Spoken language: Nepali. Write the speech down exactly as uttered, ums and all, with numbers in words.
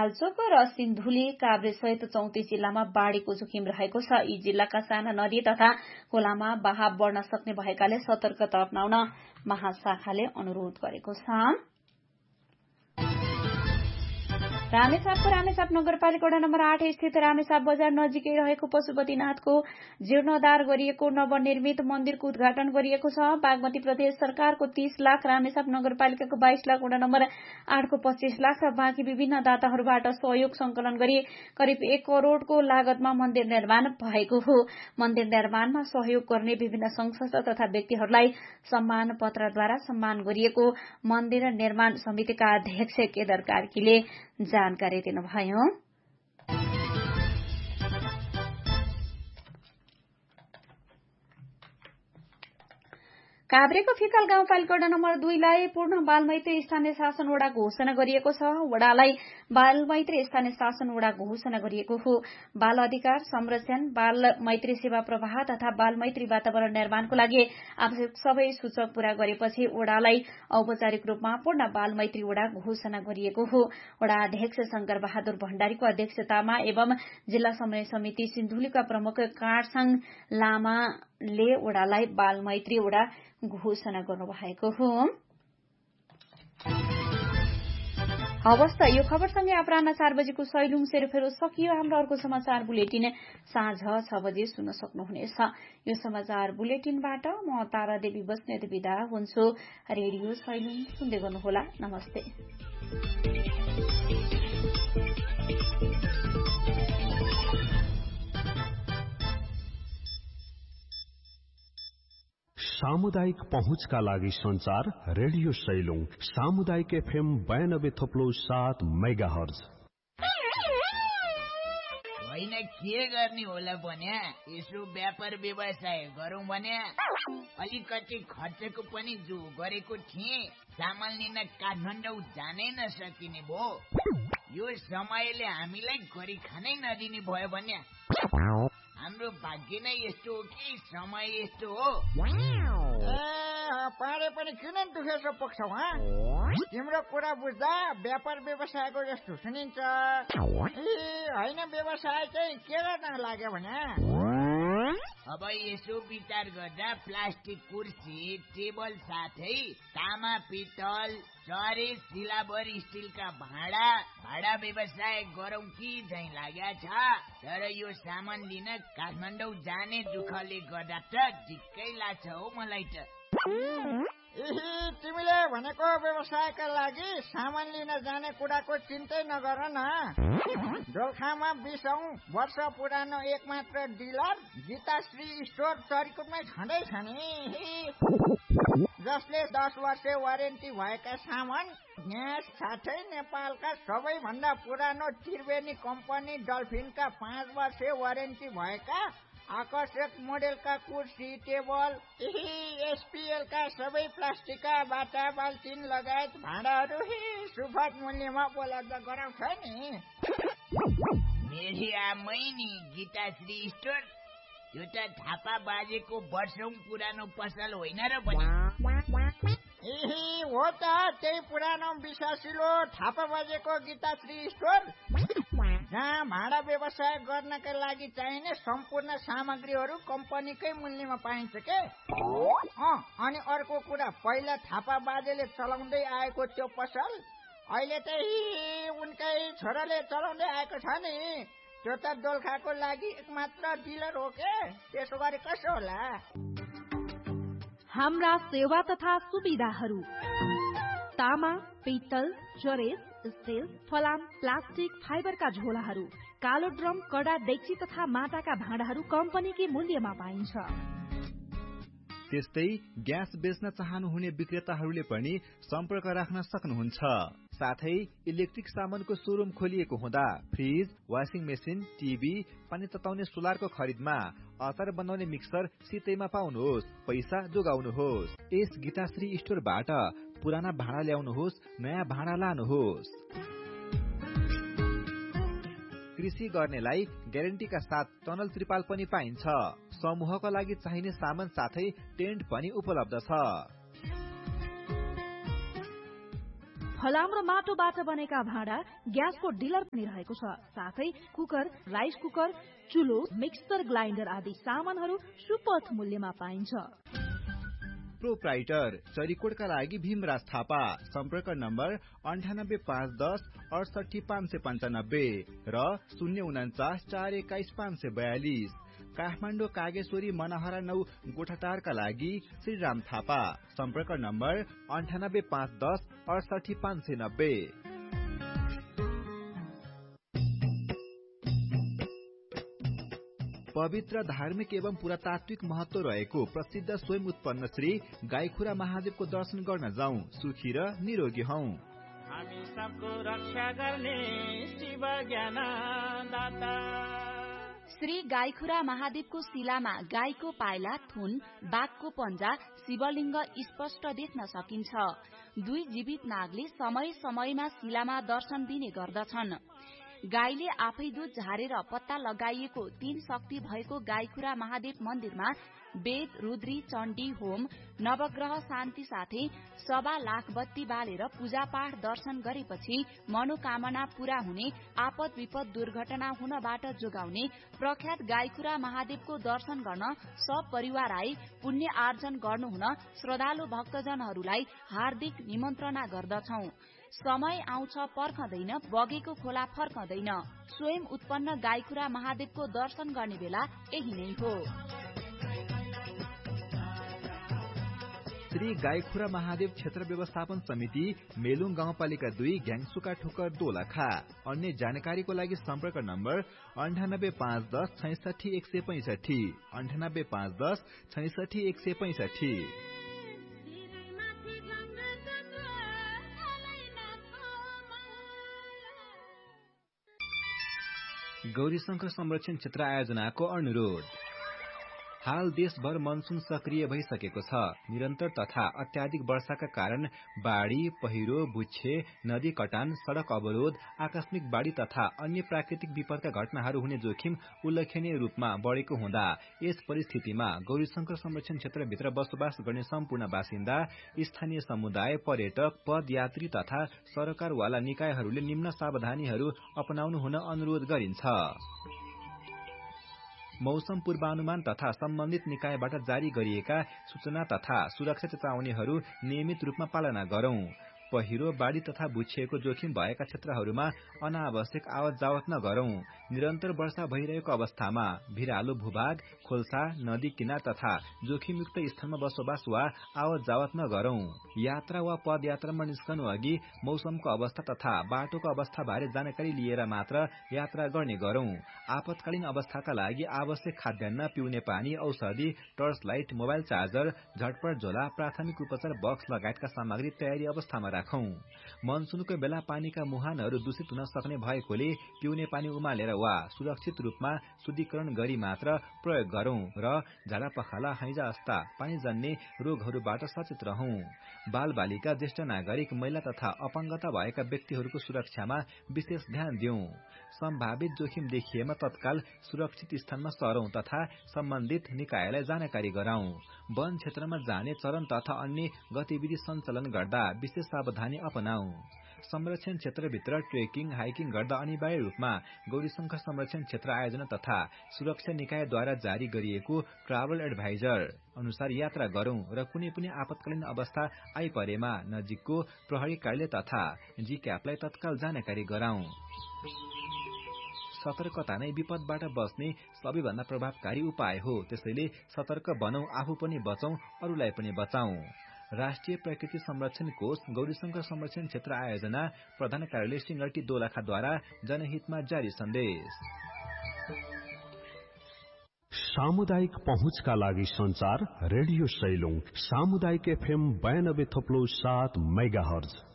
सिन्धुपाल्चोक र सिन्धुली काभ्रे सहित चौतिस जिल्लामा बाढ़ीको जोखिम रहेको छ। यी जिल्लाका साना नदी तथा खोलामा बहाव बढ्न सक्ने भएकाले सतर्कता अपनाउन महाशाखाले अनुरोध गरेको छ। रामेछापको रामेछाप नगरपालिका वडा नम्बर आठ स्थित रामेछाप बजार नजिकै रहेको पशुपतिनाथको जीर्णोद्धार गरिएको नवनिर्मित मन्दिरको उद्घाटन गरिएको छ। बागमती प्रदेश सरकारको तीस लाख, रामेछाप नगरपालिकाको बाइस लाख, वडा नम्बर आठको पच्चीस लाख र बाँकी विभिन्न दाताहरूबाट सहयोग संकलन गरी करिब एक करोड़को लागतमा मन्दिर निर्माण भएको हो। मन्दिर निर्माणमा सहयोग गर्ने विभिन्न संघ संस्था तथा व्यक्तिहरूलाई सम्मान पत्रद्वारा सम्मान गरिएको मन्दिर निर्माण समितिका अध्यक्ष केदार कार्कीले जानकारी दिनुभयो। काभ्रेको फिकाल गाउँपालिका वडा नम्बर दुईलाई पूर्ण बालमैत्री स्थानीय शासन वडा घोषणा गरिएको छ। वडालाई बालमैत्री स्थानीय शासन वडा घोषणा गरिएको हो। बाल अधिकार संरक्षण, बाल मैत्री सेवा प्रवाह तथा बाल मैत्री वातावरण निर्माणको लागि आवश्यक सबै सूचक पूरा गरेपछि वडालाई औपचारिक रूपमा पूर्ण बाल मैत्री वडा घोषणा गरिएको हो। वडा अध्यक्ष शंकर बहादुर भण्डारीको अध्यक्षतामा एवं जिल्ला समन्वय समिति सिन्धुलीका प्रमुख काँडसाङ लामाले वडालाई बाल मैत्री वडा घोषणा गर्नुभएको हो। हवस् त यो खबरसँगै अपराह्न चार बजेको सैलुङ सेरोफेरो सकियो। हाम्रो अर्को समाचार बुलेटिन साँझ छ बजे सुन्न सक्नुहुनेछ। यो समाचार बुलेटिनबाट म तारा देवी बस्नेत बिदा हुन्छु। रेडियो सैलुङ सुन्दै गर्नुहोला। नमस्ते। सामुदायिक पहुँचका लागि संचार रेडियो सैलुङ सामुदायिक एफएम बयानब्बे थप्लो सात मेगा हर्ज। होइन के गर्ने होला भन्या, यसो व्यापार व्यवसाय गरौँ भन्या अलिकति खर्चको पनि जो गरेको थिएँ, सामान लिन काठमाडौँ जानै नसकिने भो। यो समयले हामीलाई गरी खानै नदिने भयो भन्या। हाम्रो भाग्य नै यस्तो हो कि समय यस्तो हो। पारे पनि किन दुखेर पुग्छौ? तिम्रो कुरा बुझ्दा व्यापार व्यवसायको जस्तो सुनिन्छ। होइन व्यवसाय चाहिँ के गर्न लाग्यो भने अब यसो विचार गर्दा प्लास्टिक कुर्सी टेबल साथै तामा पित्तल चरे सिलाबर स्टिलका भाँडा भाडा व्यवसाय गरौँ कि झैँ लाग्या छ। तर यो सामान लिन काठमाडौँ जाने दुःखले गर्दा त दिक्कै लाग्छ हो मलाई त। तिमीले भनेको व्यवसायका लागि सामान लिन जाने कुराको चिन्तै नगर न। दोलखामा बीसौं वर्ष पुरानो एक मात्र डिलर गीताश्री स्टोर चरीकोटमै छँदैछ नि, जसले दस वर्ष वारेन्टी भएका सामान ग्यास साथै नेपालका सबैभन्दा पुरानो त्रिवेणी कम्पनी डल्फिनका पाँच वर्ष वारेन्टी भएका आकर्षक मोडेलका कुर्सी टेबल एसपीएलका सबै प्लास्टिकका बाटा बाल्टिन लगायत भाँडाहरू सुपथ मूल्यमा उपलब्ध गराउँछ नि। मेरी आमै नि गीताश्री स्टोर, यो त थापा बाजेको वर्षौं पुरानो पसल होइन र पनि। हो त, त्यही पुरानो विश्वासिलो थापा बाजेको गीताश्री स्टोर, जहाँ भाडा व्यवसाय गर्नका लागि चाहिने सम्पूर्ण सामग्रीहरू कम्पनीकै मूल्यमा पाइन्छ के। अनि अर्को कुरा, पहिला थापा बाजेले चलाउँदै आएको त्यो पसल अहिले त उनकै छोराले चलाउँदै आएको छ नि। त्यो त दोलखाको लागि एकमात्र डिलर हो के, त्यसो गरे कसो होला? हाम्रा सेवा तथा सुविधाहरू तामा पित्तल चरेस स्टिल फलाम प्लास्टिक फाइबरका झोलाहरू, कालो ड्रम कडा डेक्ची तथा माटाका भाँडाहरू कम्पनीकै मूल्यमा पाइन्छ। त्यस्तै ग्यास बेच्न चाहनुहुने विक्रेताहरूले पनि सम्पर्क राख्न सक्नुहुन्छ। साथै इलेक्ट्रिक सामानको शोरूम खोलिएको हुँदा फ्रिज, वाशिङ मेसिन, टिभी, पानी तताउने सोलरको खरिदमा अचार बनाउने मिक्सर सितैमा पाउनुहोस्। पैसा जोगाउनुहोस्। यस गीताश्री स्टोरबाट पुराना भाँडा ल्याउनुहोस्, नयाँ भाँडा लानुहोस्। कृषि गर्नेलाई ग्यारेन्टीका साथ टनल त्रिपाल पनि पाइन्छ। समूहका लागि चाहिने सामान साथै टेन्ट पनि उपलब्ध छ। फलाम र माटोबाट बनेका भाँडा, ग्यासको डिलर पनि रहेको छ। साथै cooker, rice cooker, चुलो, mixer grinder आदि सामानहरू सुपथ मूल्यमा पाइन्छ। प्रोप्राइटर चरीकोटका लागि भीमराज थापा। सम्पर्क नम्बर अन्ठानब्बे पाँच दस अडसठी पाँच सय पन्चानब्बे र शून्य उन्चास चार एक्काइस पाँच सय बयालिस। काठमाडौँ कागेश्वरी मनहरा नौ गोठाटारका लागि श्रीराम थापा। सम्पर्क नम्बर अन्ठानब्बे पाँच दस अडसठी पाँच सय नब्बे। पवित्र धार्मिक एवं पुरातात्विक महत्व रहेको प्रसिद्ध स्वयं उत्पन्न श्री गाईखुरा महादेवको दर्शन गर्न जाउँ, सुखी र निरोगी हौ। हामी सबको रक्षा गर्ने शिव ज्ञान दाता। श्री गाईखुरा महादेवको शिलामा गाईको पाइला, थुन, बाघको पञ्जा, शिवलिङ्ग स्पष्ट देख्न सकिन्छ। दुई जीवित नागले समय समयमा शिलामा दर्शन दिने गर्दछन्। गाईले आफै दूध झारेर पत्ता लगाइएको तीन शक्ति भएको गाईखुरा महादेव मन्दिरमा वेद, रुद्री, चण्डी होम, नवग्रह शान्ति साथै सवा लाख बत्ती बालेर पूजापाठ दर्शन गरेपछि मनोकामना पूरा हुने, आपद विपद दुर्घटना हुनबाट जोगाउने प्रख्यात गाईखुरा महादेवको दर्शन गर्न सब परिवार आई पुण्य आर्जन गर्नुहुन श्रद्धालु भक्तजनहरूलाई हार्दिक निमन्त्रणा गर्दछौं। समय आउँछ पर्खदैन, बगेको खोला फर्कदैन। स्वयं उत्पन्न गाईखुरा महादेवको दर्शन गर्ने बेला यही नै हो। श्री गाईखुरा महादेव क्षेत्र व्यवस्थापन समिति, मेलुङ गाउँपालिका दुई, घ्याङसुका ठोकर दोलखा। अन्य जानकारीको लागि सम्पर्क नम्बर अन्ठानब्बे पाँच दस छैसठी एक सय पैंसठी अन्ठानब्बे पाँच दस छैसठी एक सय पैंसठी। गौरीशंकर संरक्षण क्षेत्र आयोजनाको अनुरोध। हाल देशभर मनसून सक्रिय भइसकेको छ। निरन्तर तथा अत्याधिक वर्षाका कारण बाढ़ी, पहिरो, बुच्छे, नदी कटान, सड़क अवरोध, आकस्मिक बाढ़ी तथा अन्य प्राकृतिक विपदका घटनाहरू हुने जोखिम उल्लेखनीय रूपमा बढ़ेको हुँदा यस परिस्थितिमा गौरीशंकर संरक्षण क्षेत्रभित्र बसोबास गर्ने सम्पूर्ण बासिन्दा, स्थानीय समुदाय, पर्यटक, पदयात्री तथा सरकारवाला निकायहरूले निम्न सावधानीहरू अपनाउनु हुन अनुरोध गरिन्छ। मौसम पूर्वानुमान तथा सम्बन्धित निकायबाट जारी गरिएका सूचना तथा सुरक्षा चेतावनीहरू नियमित रूपमा पालना गरौं। पहिरो, बाढ़ी तथा बुच्छिएको जोखिम भएका क्षेत्रहरूमा अनावश्यक आवत जावत नगरौं। निरन्तर वर्षा भइरहेको अवस्थामा भिरालो भूभाग, खोल्सा, नदी किनार तथा जोखिमयुक्त स्थानमा बसोबास वा आवत जावत नगरौं। यात्रा वा पदयात्रामा निस्कनु अघि मौसमको अवस्था तथा बाटोको अवस्था बारे जानकारी लिएर मात्र यात्रा गर्ने गरौं। आपतकालीन अवस्थाका लागि आवश्यक खाद्यान्न, पिउने पानी, औषधि, टर्च लाइट, मोबाइल चार्जर, झटपट झोला, प्राथमिक उपचार बक्स लगायतका सामग्री तयारी अवस्थामा राखौं। मनसूनको बेला पानीका मुहानहरू दूषित हुन सक्ने भएकोले पिउने पानी उमालेर वा सुरक्षित रूपमा शुद्धिकरण गरी मात्र प्रयोग गरौं र झाडा पखाला, हैजा जस्ता पानीजन्य रोगहरूबाट सचेत रहौं। बाल बालिका, ज्येष्ठ नागरिक, महिला तथा अपाङ्गता भएका व्यक्तिहरूको सुरक्षामा विशेष ध्यान दिउँ। सम्भावित जोखिम देखिएमा तत्काल सुरक्षित स्थानमा सरौं तथा सम्बन्धित निकायलाई जानकारी गराउँ। वन क्षेत्रमा जाने चरण तथा अन्य गतिविधि सञ्चालन गर्दा विशेष सावधानी अपनाऊ। संरक्षण क्षेत्रभित्र ट्रेकिङ, हाइकिङ गर्दा अनिवार्य रूपमा गौरीशंकर संरक्षण क्षेत्र आयोजना तथा सुरक्षा निकायद्वारा जारी गरिएको ट्राभल एडभाइजर अनुसार यात्रा गरौं र कुनै पनि आपतकालीन अवस्था आइपरेमा नजिकको प्रहरी कार्यालय तथा जिक्यापलाई तत्काल जानकारी गराउँ। सतर्कता नै विपदबाट बस्ने सबैभन्दा प्रभावकारी उपाय हो। त्यसैले सतर्क बनौं, आफू पनि बचौं, अरूलाई पनि बचाउँ। राष्ट्रिय प्रकृति संरक्षण कोष, गौरीशंकर संरक्षण क्षेत्र आयोजना, प्रधान कार्यालय सिंगटी दोलखाद्वारा जनहितमा जारी सन्देश। सामुदायिक पहुँचका लागि संचार रेडियो सैलुङ सामुदायिक एफएम बयानब्बे थप्लो सात मेगा हर्ज।